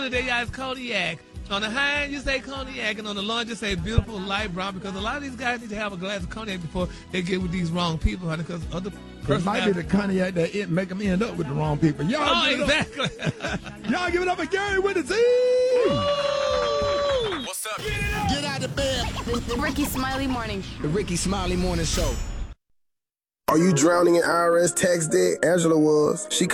shoulder, they got cognac. On the high end, you say cognac, and on the loin, you say beautiful light brown, because a lot of these guys need to have a glass of cognac before they get with these wrong people, honey, because other It might be the cognac that make them end up with the wrong people. Y'all exactly. Y'all give it up for Gary with the Z. What's up? Get out of bed. The Ricky Smiley Morning Show. The Ricky Smiley Morning Show. Are you drowning in IRS tax debt? Angela was. She